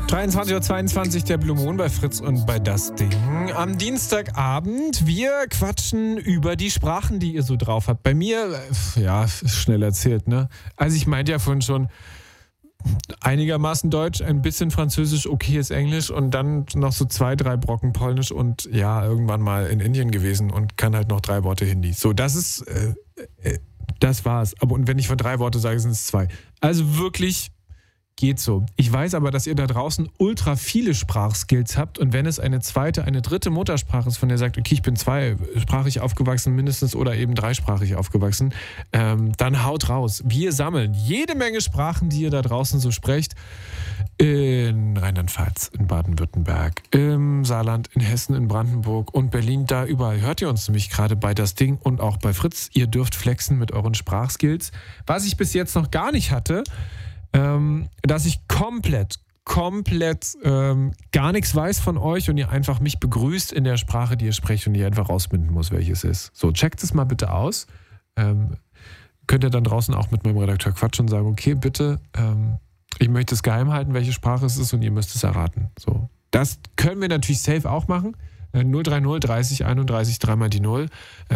23:22 Uhr, der Blue Moon bei Fritz und bei Das Ding. Am Dienstagabend, wir quatschen über die Sprachen, die ihr so drauf habt. Bei mir, ja, schnell erzählt, ne? Also ich meinte ja vorhin schon, einigermaßen Deutsch, ein bisschen Französisch, okayes Englisch und dann noch so 2, 3 Brocken Polnisch und ja, irgendwann mal in Indien gewesen und kann halt noch 3 Worte Hindi. So, das war's. Aber und wenn ich von 3 Worte sage, sind es 2. Also wirklich geht so. Ich weiß aber, dass ihr da draußen ultra viele Sprachskills habt und wenn es eine zweite, eine dritte Muttersprache ist, von der ihr sagt, okay, ich bin zweisprachig aufgewachsen mindestens oder eben dreisprachig aufgewachsen, dann haut raus. Wir sammeln jede Menge Sprachen, die ihr da draußen so sprecht. In Rheinland-Pfalz, in Baden-Württemberg, im Saarland, in Hessen, in Brandenburg und Berlin. Da überall hört ihr uns nämlich gerade bei Das Ding und auch bei Fritz. Ihr dürft flexen mit euren Sprachskills. Was ich bis jetzt noch gar nicht hatte, dass ich komplett gar nichts weiß von euch und ihr einfach mich begrüßt in der Sprache, die ihr sprecht und ihr einfach rausfinden muss, welches ist. So, checkt es mal bitte aus. Könnt ihr dann draußen auch mit meinem Redakteur quatschen und sagen, okay, bitte, ich möchte es geheim halten, welche Sprache es ist und ihr müsst es erraten. So, das können wir natürlich safe auch machen. 030 30 31 3 die 0.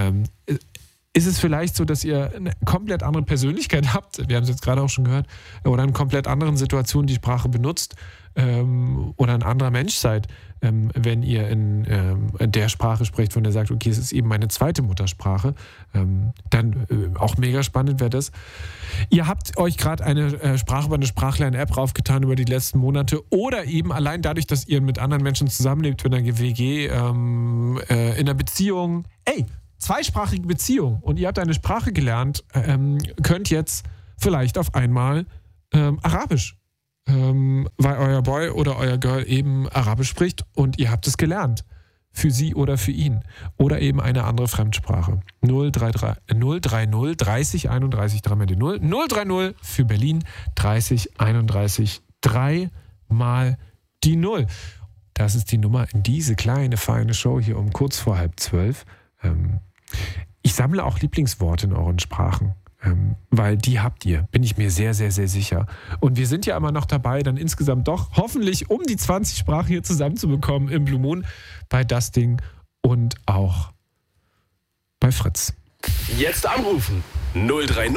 Ist es vielleicht so, dass ihr eine komplett andere Persönlichkeit habt, wir haben es jetzt gerade auch schon gehört, oder in komplett anderen Situationen die Sprache benutzt oder ein anderer Mensch seid, wenn ihr in der Sprache sprecht, von der sagt, okay, es ist eben meine zweite Muttersprache, dann auch mega spannend wäre das. Ihr habt euch gerade eine Sprache über eine Sprachlern-App raufgetan über die letzten Monate oder eben allein dadurch, dass ihr mit anderen Menschen zusammenlebt, in einer WG, in einer Beziehung. Zweisprachige Beziehung und ihr habt eine Sprache gelernt, könnt jetzt vielleicht auf einmal Arabisch, weil euer Boy oder euer Girl eben Arabisch spricht und ihr habt es gelernt. Für sie oder für ihn. Oder eben eine andere Fremdsprache. 030 30 31 3 die 0. 030 für Berlin 30 31 3 mal die 0. Das ist die Nummer in diese kleine, feine Show hier um kurz vor 11:30. Ich sammle auch Lieblingsworte in euren Sprachen, weil die habt ihr, bin ich mir sehr, sehr, sehr sicher. Und wir sind ja immer noch dabei, dann insgesamt doch hoffentlich um die 20 Sprachen hier zusammenzubekommen im Blue Moon bei Das Ding und auch bei Fritz. Jetzt anrufen 030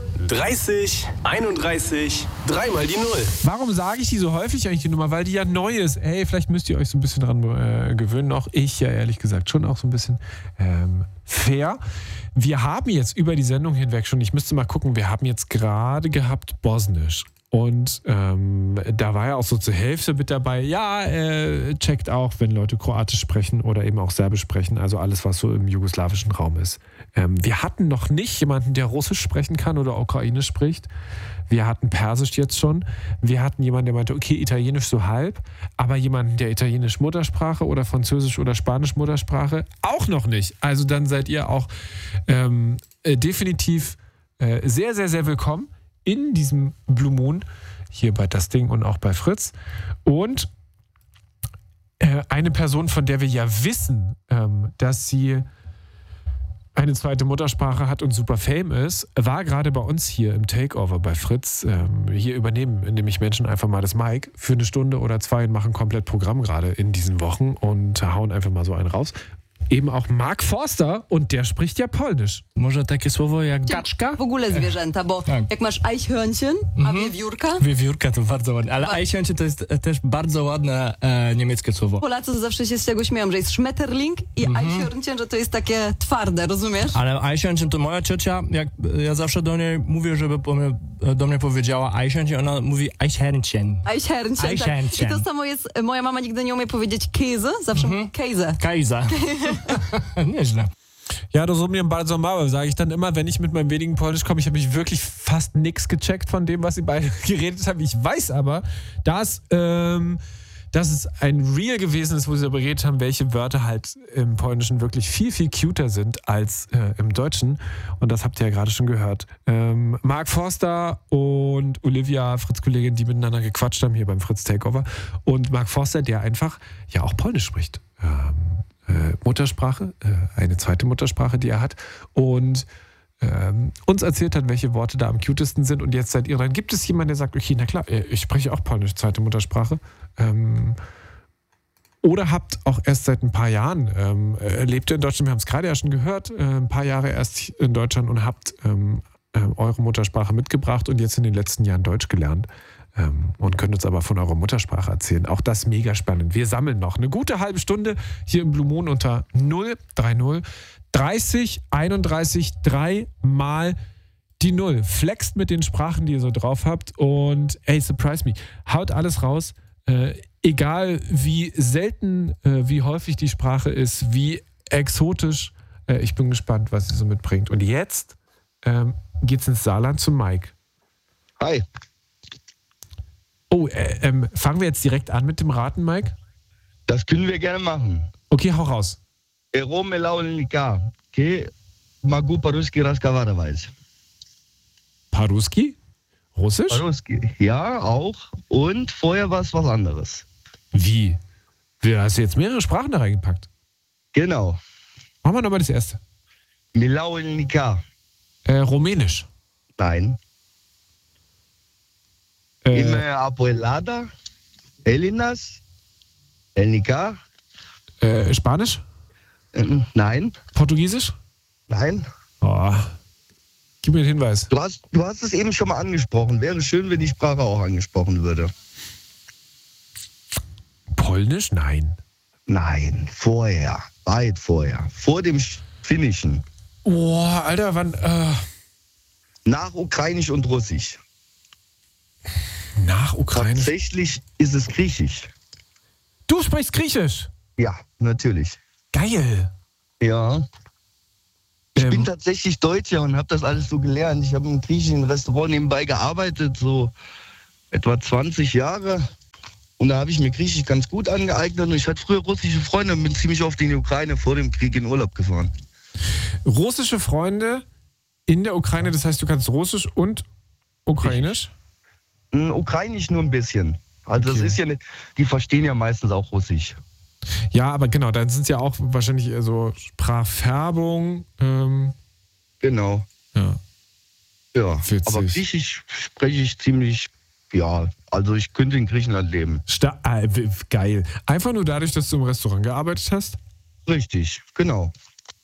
30 31 3 mal die 0. Warum sage ich die so häufig eigentlich die Nummer? Weil die ja neu ist. Vielleicht müsst ihr euch so ein bisschen dran gewöhnen. Auch ich ja ehrlich gesagt schon auch so ein bisschen fair. Wir haben jetzt über die Sendung hinweg schon, ich müsste mal gucken, wir haben jetzt gerade gehabt Bosnisch. Und da war ja auch so zur Hälfte mit dabei, checkt auch, wenn Leute Kroatisch sprechen oder eben auch Serbisch sprechen, also alles, was so im jugoslawischen Raum ist. Wir hatten noch nicht jemanden, der Russisch sprechen kann oder Ukrainisch spricht. Wir hatten Persisch jetzt schon. Wir hatten jemanden, der meinte, okay, Italienisch so halb, aber jemanden, der Italienisch Muttersprache oder Französisch oder Spanisch Muttersprache auch noch nicht. Also dann seid ihr auch definitiv sehr, sehr, sehr willkommen in diesem Blue Moon, hier bei Das Ding und auch bei Fritz. Und eine Person, von der wir ja wissen, dass sie eine zweite Muttersprache hat und super fame ist, war gerade bei uns hier im Takeover bei Fritz. Hier übernehmen nämlich Menschen einfach mal das Mic für eine Stunde oder 2 und machen komplett Programm gerade in diesen Wochen und hauen einfach mal so einen raus. Eben auch Mark Forster und der spricht ja Polnisch. Może takie słowo jak gaczka? W ogóle zwierzęta, bo jak masz Eichhörnchen, a wiewiórka? Wiewiórka to bardzo ładne, ale Eichhörnchen to jest też bardzo ładne niemieckie słowo. Polacy zawsze się z tego śmieją, że jest Schmetterling i Eichhörnchen, że to jest takie twarde, rozumiesz? Ale Eichhörnchen to moja ciocia, jak ja zawsze do niej mówię, żeby do mnie powiedziała Eichhörnchen, ona mówi Eichhörnchen. Eichhörnchen, tak. I to samo jest, moja mama nigdy nie umie powiedzieć Käse, zawsze mówi Käse. Kajza. Nieźle. Ja, rozumiem bardzo mało, sage ich dann immer, wenn ich mit meinem wenigen Polnisch komme. Ich habe mich wirklich fast nichts gecheckt von dem, was sie beide geredet haben. Ich weiß aber, dass es ein Reel gewesen ist, wo sie darüber geredet haben, welche Wörter halt im Polnischen wirklich viel, viel cuter sind als im Deutschen. Und das habt ihr ja gerade schon gehört. Mark Forster und Olivia, Fritz-Kollegin, die miteinander gequatscht haben hier beim Fritz Takeover. Und Mark Forster, der einfach ja auch Polnisch spricht. Muttersprache, eine zweite Muttersprache, die er hat. Und uns erzählt hat, welche Worte da am cutesten sind. Und jetzt seid ihr dran. Gibt es jemanden, der sagt, okay, na klar, ich spreche auch Polnisch, zweite Muttersprache. Oder habt auch erst seit ein paar Jahren, lebt ihr in Deutschland, wir haben es gerade ja schon gehört, ein paar Jahre erst in Deutschland und habt eure Muttersprache mitgebracht und jetzt in den letzten Jahren Deutsch gelernt und könnt uns aber von eurer Muttersprache erzählen. Auch das mega spannend. Wir sammeln noch eine gute halbe Stunde hier im Blue Moon unter 030 30 31 3 mal die 0. Flext mit den Sprachen, die ihr so drauf habt und ey, surprise me. Haut alles raus. Egal wie selten, wie häufig die Sprache ist, wie exotisch. Ich bin gespannt, was sie so mitbringt. Und jetzt geht's ins Saarland zu Mike. Hi. Oh, fangen wir jetzt direkt an mit dem Raten, Mike? Das können wir gerne machen. Okay, hau raus. Eromelaunika. Ke Magu Paruski Raskavadavais. Paruski? Russisch? Paruski. Ja, auch. Und vorher war es was anderes. Wie? Hast du jetzt mehrere Sprachen da reingepackt? Genau. Machen wir nochmal das erste. Milaunika. Rumänisch. Nein. Abuelada. Elinas. Elnika. Spanisch? Nein. Portugiesisch? Nein. Oh. Gib mir den Hinweis. Du hast es eben schon mal angesprochen. Wäre schön, wenn die Sprache auch angesprochen würde. Polnisch? Nein. Nein, vorher. Weit vorher. Vor dem Finnischen. Oh, Alter, wann? Nach Ukrainisch und Russisch. Nach Ukrainisch? Tatsächlich ist es Griechisch. Du sprichst Griechisch? Ja, natürlich. Geil. Ja. Ich bin tatsächlich Deutscher und habe das alles so gelernt. Ich habe im griechischen Restaurant nebenbei gearbeitet, so etwa 20 Jahre. Und da habe ich mir Griechisch ganz gut angeeignet. Und ich hatte früher russische Freunde und bin ziemlich oft in die Ukraine vor dem Krieg in Urlaub gefahren. Russische Freunde in der Ukraine, das heißt, du kannst Russisch und Ukrainisch? Ukrainisch nur ein bisschen. Also Okay. das ist ja nicht, die verstehen ja meistens auch Russisch. Ja, aber genau, dann sind es ja auch wahrscheinlich eher so Sprachfärbung. Genau. Ja. Ja, Witzig. aber Griechisch spreche ich ziemlich, ja, also ich könnte in Griechenland leben. Geil. Einfach nur dadurch, dass du im Restaurant gearbeitet hast? Richtig, genau.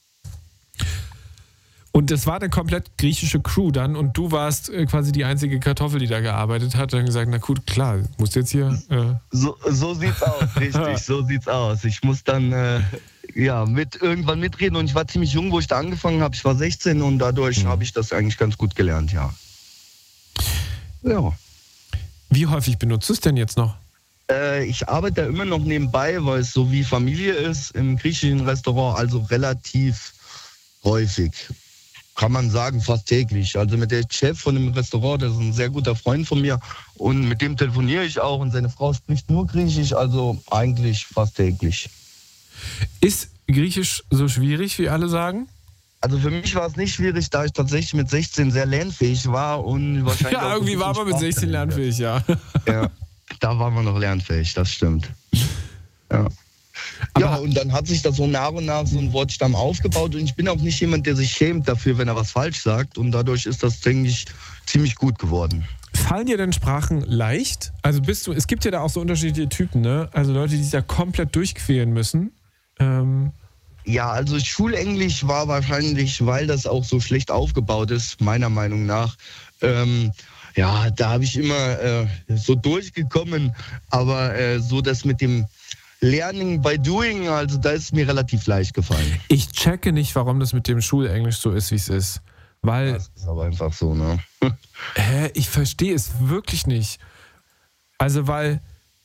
Und das war eine komplett griechische Crew dann und du warst quasi die einzige Kartoffel, die da gearbeitet hat. Dann gesagt, na gut, klar, musst jetzt hier... So sieht's aus, richtig, so sieht's aus. Ich muss dann irgendwann mitreden und ich war ziemlich jung, wo ich da angefangen habe. Ich war 16 und dadurch habe ich das eigentlich ganz gut gelernt, ja. Ja. Wie häufig benutzt du es denn jetzt noch? Ich arbeite da immer noch nebenbei, weil es so wie Familie ist, im griechischen Restaurant, also relativ häufig. Kann man sagen, fast täglich. Also mit der Chef von dem Restaurant, das ist ein sehr guter Freund von mir und mit dem telefoniere ich auch und seine Frau spricht nur Griechisch, also eigentlich fast täglich. Ist Griechisch so schwierig, wie alle sagen? Also für mich war es nicht schwierig, da ich tatsächlich mit 16 sehr lernfähig war und wahrscheinlich Ja, auch irgendwie war man mit 16 lernfähig, ja. Ja, da war man noch lernfähig, das stimmt. Ja. Ja, und dann hat sich das so nach und nach so ein Wortstamm aufgebaut und ich bin auch nicht jemand, der sich schämt dafür, wenn er was falsch sagt und dadurch ist das, denke ich, ziemlich gut geworden. Fallen dir denn Sprachen leicht? Also es gibt ja da auch so unterschiedliche Typen, ne? Also Leute, die sich da komplett durchquälen müssen. Ja, also Schulenglisch war wahrscheinlich, weil das auch so schlecht aufgebaut ist, meiner Meinung nach. Ja, da habe ich immer so durchgekommen, aber so das mit dem Learning by Doing, also da ist es mir relativ leicht gefallen. Ich checke nicht, warum das mit dem Schulenglisch so ist, wie es ist. Weil, Das ist aber einfach so, ne? ich verstehe es wirklich nicht. Also, weil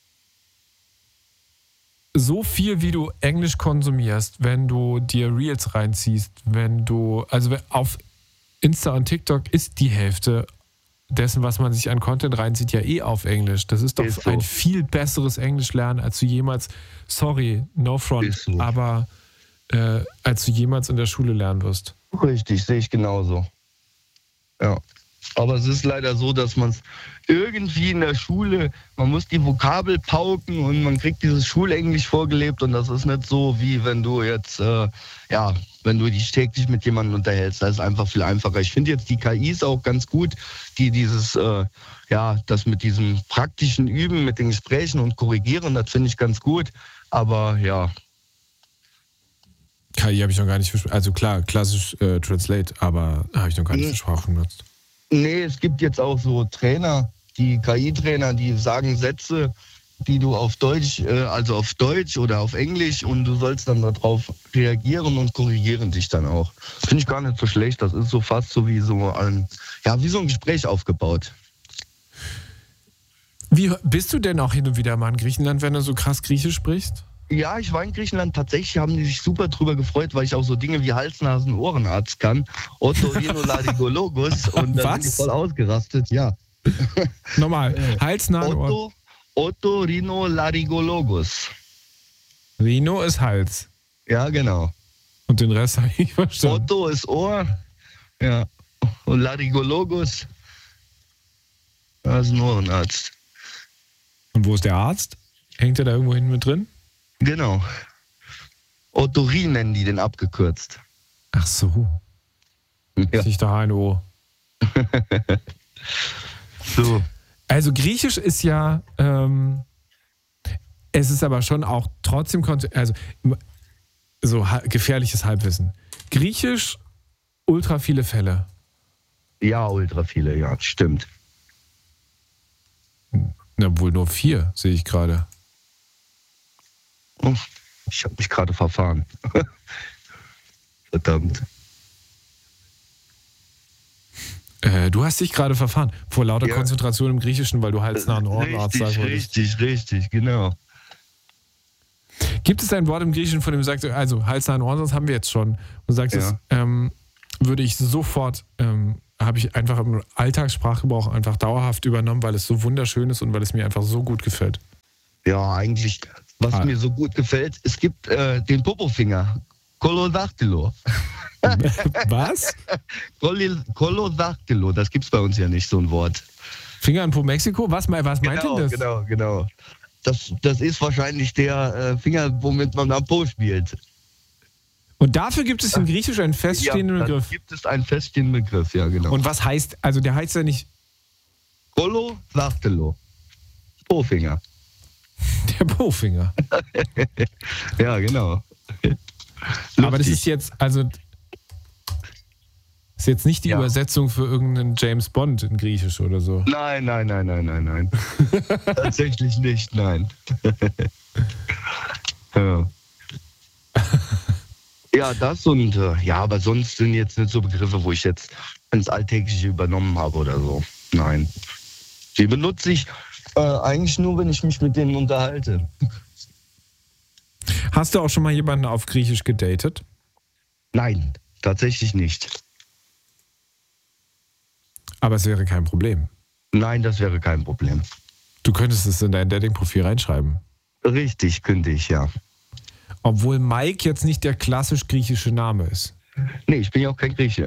so viel, wie du Englisch konsumierst, wenn du dir Reels reinziehst, also auf Insta und TikTok ist die Hälfte dessen, was man sich an Content reinzieht, ja auf Englisch. Das ist doch Ist so. ein viel besseres Englisch lernen, als du jemals, sorry, no front, Ist so. aber als du jemals in der Schule lernen wirst. Richtig, sehe ich genauso. Ja. Aber es ist leider so, dass man es irgendwie in der Schule, man muss die Vokabel pauken und man kriegt dieses Schulenglisch vorgelebt und das ist nicht so, wie wenn du jetzt wenn du dich täglich mit jemandem unterhältst. Das ist einfach viel einfacher. Ich finde jetzt die KIs auch ganz gut, die dieses, das mit diesem praktischen Üben, mit den Gesprächen und Korrigieren, das finde ich ganz gut. Aber ja. KI habe ich noch gar nicht besprochen. Also klar, klassisch Translate, aber habe ich noch gar nicht für Sprache benutzt. Nee, es gibt jetzt auch so Trainer, die KI-Trainer, die sagen Sätze, die du auf Deutsch, auf Deutsch oder auf Englisch, und du sollst dann darauf reagieren und korrigieren dich dann auch. Finde ich gar nicht so schlecht. Das ist so fast so wie so ein Gespräch aufgebaut. Wie bist du denn auch hin und wieder mal in Griechenland, wenn du so krass Griechisch sprichst? Ja, ich war in Griechenland. Tatsächlich haben die sich super drüber gefreut, weil ich auch so Dinge wie Hals-Nasen-Ohrenarzt kann. Otorhinolaryngologus. Und da sind die voll ausgerastet, ja. Nochmal, Hals-Nasen-Ohren. Otorhinolaryngologus. Rhino ist Hals. Ja, genau. Und den Rest habe ich verstanden. Otto ist Ohr. Ja. Und Laryngologus. Das ist ein Ohrenarzt. Und wo ist der Arzt? Hängt er da irgendwo hinten mit drin? Genau. Otorin nennen die den abgekürzt. Ach so. Ja. Sich da ein O. So. Also Griechisch ist ja, es ist aber schon auch trotzdem, so gefährliches Halbwissen. Griechisch, ultra viele Fälle. Ja, ultra viele, ja, stimmt. Na, wohl nur 4, sehe ich gerade. Oh, ich habe mich gerade verfahren. Verdammt. Du hast dich gerade verfahren. Vor lauter Konzentration im Griechischen, weil du hals-nahen Ohrenarzt sagen wolltest. Richtig, genau. Gibt es ein Wort im Griechischen, von dem du sagst, also hals-nahen Ohrenarzt haben wir jetzt schon. Und du sagst, das würde ich sofort, habe ich einfach im Alltagssprachgebrauch einfach dauerhaft übernommen, weil es so wunderschön ist und weil es mir einfach so gut gefällt. Ja, eigentlich, was mir so gut gefällt, es gibt den Popofinger. Kolodactylo. Was? Kolodactylo, das gibt's bei uns ja nicht, so ein Wort. Finger in Po Mexiko? Was meint denn das? Genau. Das ist wahrscheinlich der Finger, womit man am Po spielt. Und dafür gibt es im Griechisch einen feststehenden Begriff? Gibt es einen feststehenden Begriff, ja, genau. Und was heißt, also der heißt ja nicht... Kolodactylo. Po-Finger. Der Po-Finger. Ja, genau. Aber das ist jetzt, ist jetzt nicht die Übersetzung für irgendeinen James Bond in Griechisch oder so. Nein. Tatsächlich nicht, nein. Ja, das und aber sonst sind jetzt nicht so Begriffe, wo ich jetzt ins Alltägliche übernommen habe oder so. Nein. Die benutze ich eigentlich nur, wenn ich mich mit denen unterhalte. Hast du auch schon mal jemanden auf Griechisch gedatet? Nein, tatsächlich nicht. Aber es wäre kein Problem. Nein, das wäre kein Problem. Du könntest es in dein Dating-Profil reinschreiben. Richtig, könnte ich, ja. Obwohl Mike jetzt nicht der klassisch griechische Name ist. Nee, ich bin ja auch kein Grieche.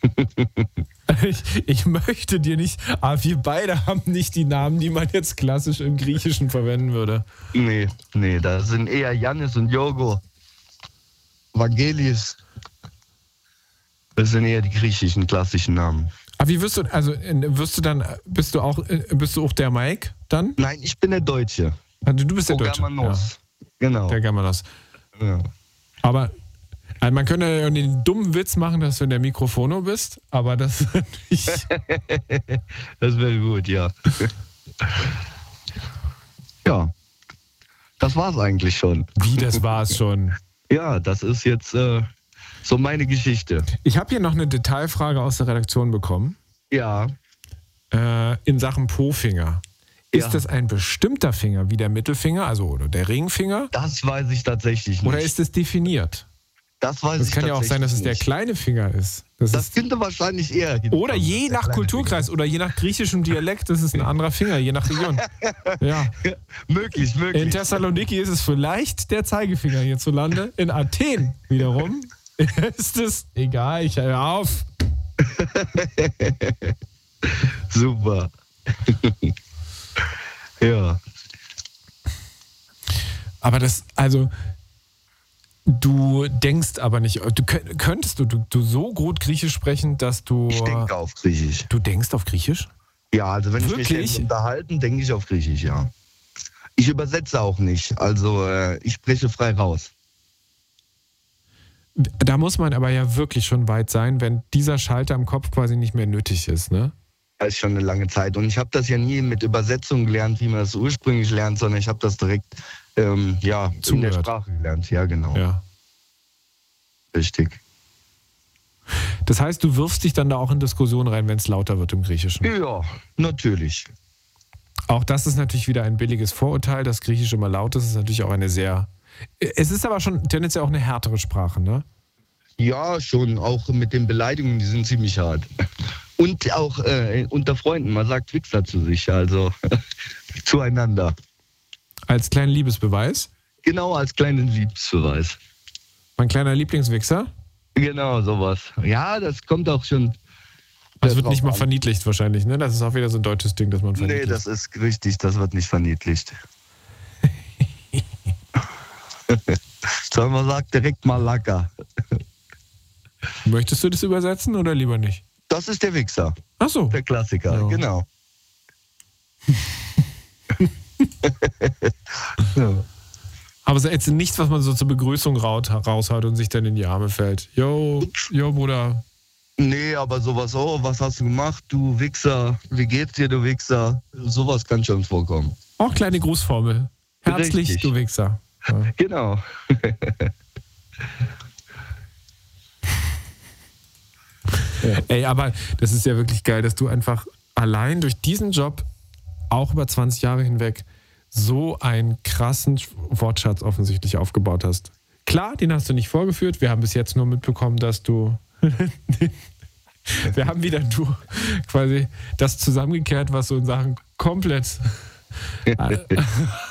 Ich möchte dir nicht, aber wir beide haben nicht die Namen, die man jetzt klassisch im Griechischen verwenden würde. Nee, das sind eher Yannis und Yorgo. Vangelis. Das sind eher die griechischen klassischen Namen. Aber wie bist du auch der Mike dann? Nein, ich bin der Deutsche. Also du bist der Deutsche. Germanos. Ja. Genau. Der Germanos. Ja. Aber man könnte ja den dummen Witz machen, dass du in der Mikrofono bist, aber das nicht. Das wäre gut, ja. Ja. Das war's eigentlich schon. Wie, das war's schon? Ja, das ist jetzt so meine Geschichte. Ich habe hier noch eine Detailfrage aus der Redaktion bekommen. Ja. In Sachen Po-Finger. Ist das ein bestimmter Finger, wie der Mittelfinger, oder der Ringfinger? Das weiß ich tatsächlich nicht. Oder ist es definiert? Das weiß ich Das kann ja auch sein, dass es der kleine Finger ist. Das könnte wahrscheinlich eher. Oder je nach Kulturkreis oder je nach griechischem Dialekt ist es ein anderer Finger, je nach Region. Ja. Möglich. In Thessaloniki ist es vielleicht der Zeigefinger hierzulande. In Athen wiederum ist es egal, ich höre auf. Super. Ja. Aber Du denkst aber nicht, könntest du so gut Griechisch sprechen, dass du... Ich denke auf Griechisch. Du denkst auf Griechisch? Ja, also wenn Wirklich? ich mich unterhalten, denke ich auf Griechisch, ja. Ich übersetze auch nicht, also ich spreche frei raus. Da muss man aber ja wirklich schon weit sein, wenn dieser Schalter im Kopf quasi nicht mehr nötig ist, ne? Das ist schon eine lange Zeit. Und ich habe das ja nie mit Übersetzung gelernt, wie man das ursprünglich lernt, sondern ich habe das direkt in der Zugehört. Sprache gelernt. Ja, genau. Ja. Richtig. Das heißt, du wirfst dich dann da auch in Diskussionen rein, wenn es lauter wird im Griechischen. Ja, natürlich. Auch das ist natürlich wieder ein billiges Vorurteil, dass Griechisch immer laut ist. Es ist natürlich auch eine sehr... Es ist aber schon tendenziell auch eine härtere Sprache, ne? Ja, schon. Auch mit den Beleidigungen, die sind ziemlich hart. Und auch unter Freunden. Man sagt Wichser zu sich, also zueinander. Als kleinen Liebesbeweis. Genau, als kleinen Liebesbeweis. Mein kleiner Lieblingswichser. Genau, sowas. Ja, das kommt auch schon. Das wird nicht mal an. verniedlicht wahrscheinlich, ne? Das ist auch wieder so ein deutsches Ding, dass man verniedlicht. Nee, das ist richtig, das wird nicht verniedlicht. Sondern man sagt direkt mal Lacker. Möchtest du das übersetzen oder lieber nicht? Das ist der Wichser, Ach so. der Klassiker, Ja. genau. Ja. Aber es ist jetzt nichts, was man so zur Begrüßung raushaut und sich dann in die Arme fällt. Jo, Bruder. Nee, aber sowas, oh, was hast du gemacht, du Wichser? Wie geht's dir, du Wichser? Sowas kann schon vorkommen. Auch kleine Grußformel. Herzlich, Richtig. du Wichser. Ja. Genau. Ey, aber das ist ja wirklich geil, dass du einfach allein durch diesen Job, auch über 20 Jahre hinweg, so einen krassen Wortschatz offensichtlich aufgebaut hast. Klar, den hast du nicht vorgeführt. Wir haben bis jetzt nur mitbekommen, dass du... Wir haben wieder quasi das zusammengekehrt, was so in Sachen komplett